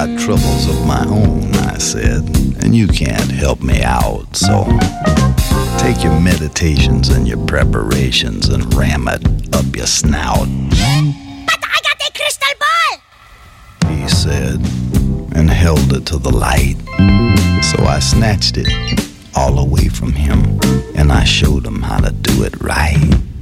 got troubles of my own, I said, and you can't help me out, so take your meditations and your preparations and ram it up your snout. But I got a crystal ball, he said, and held it to the light. So I snatched it all away from him, and I showed him how to do it right.